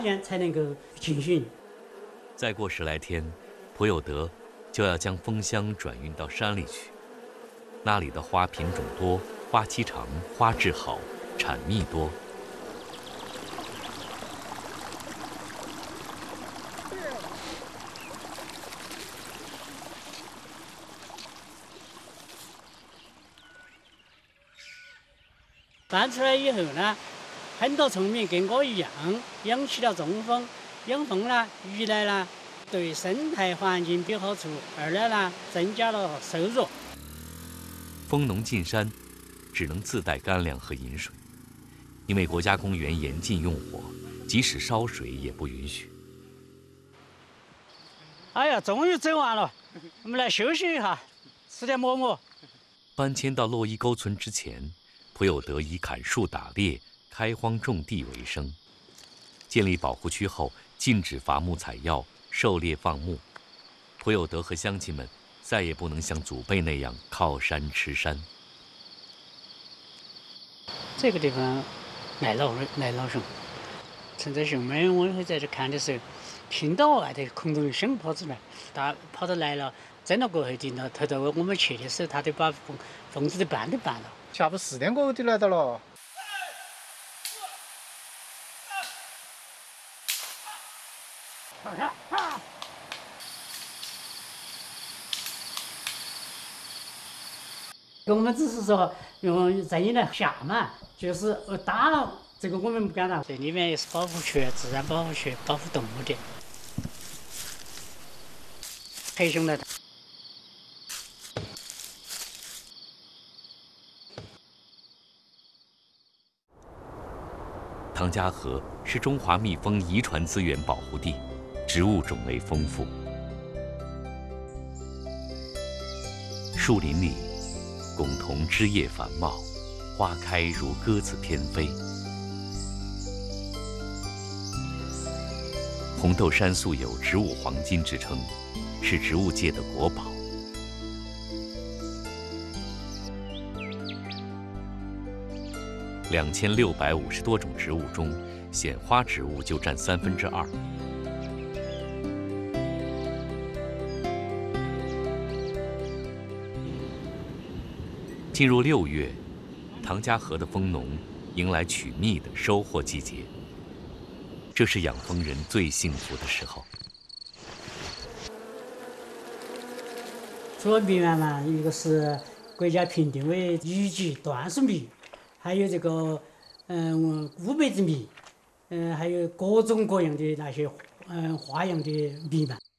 这样才能够进行。 再过10来天，普有德就要将蜂箱转运到山里去，那里的花品种多，花期长，花质好，产蜜多。 搬出来以后呢，很多村民跟我一样养起了中蜂。养蜂呢，一来呢对生态环境有好处，二来呢增加了收入。 蜂农进山，只能自带干粮和饮水，因为国家公园严禁用火，即使烧水也不允许。 哎呀，终于走完了，我们来休息一下，吃点馍馍。 搬迁到洛伊沟村之前，普有德以砍树打猎、开荒种地为生。建立保护区后，禁止伐木采药、狩猎放牧。普有德和乡亲们再也不能像祖辈那样靠山吃山。 这个地方来老熊，趁着熊们我会在这看的时候，听到外头空中有响跑出来，它跑到来了，真了过后顶到头到我们去的时候，它都把蜂子的办都办了。 下午4点过后就来到了。 我们只是说用正义来下嘛，就是打了这个我们不敢打。这里面也是保护区，自然保护区，保护动物的。黑熊来打。 唐家河是中华蜜蜂遗传资源保护地，植物种类丰富。树林里，梧桐枝叶繁茂，花开如鸽子翩飞。红豆杉素有“植物黄金”之称，是植物界的国宝。2650多种植物中，显花植物就占2/3。进入6月，唐家河的蜂农迎来取蜜的收获季节，这是养蜂人最幸福的时候。 除了蜜源嘛，一个是国家评定为1级椴树蜜。还有这个乌梅子蜜，还有各种各样的那些花样的蜜嘛。